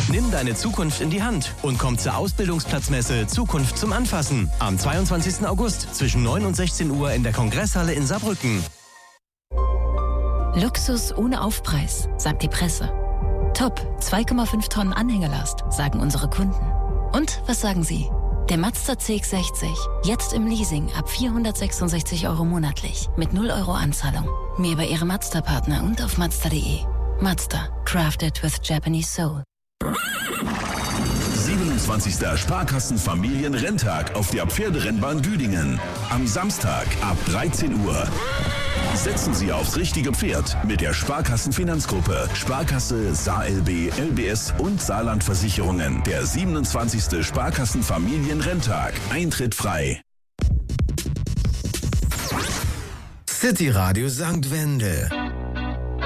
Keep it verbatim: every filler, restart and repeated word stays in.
Nimm deine Zukunft in die Hand und komm zur Ausbildungsplatzmesse Zukunft zum Anfassen am zweiundzwanzigsten August zwischen neun und sechzehn Uhr in der Kongresshalle in Saarbrücken. Luxus ohne Aufpreis, sagt die Presse. Top, zwei Komma fünf Tonnen Anhängelast, sagen unsere Kunden. Und was sagen Sie? Der Mazda C X sechzig, jetzt im Leasing ab vierhundertsechsundsechzig Euro monatlich mit null Euro Anzahlung. Mehr bei Ihrem Mazda-Partner und auf mazda punkt de. Mazda, crafted with Japanese soul. siebenundzwanzigster Sparkassen-Familien-Renntag auf der Pferderennbahn Düdingen. Am Samstag ab dreizehn Uhr. Setzen Sie aufs richtige Pferd mit der Sparkassen-Finanzgruppe, Sparkasse, SaarLB, L B S und Saarlandversicherungen. Der siebenundzwanzigste Sparkassen-Familien-Renntag. Eintritt frei. City Radio Sankt Wendel.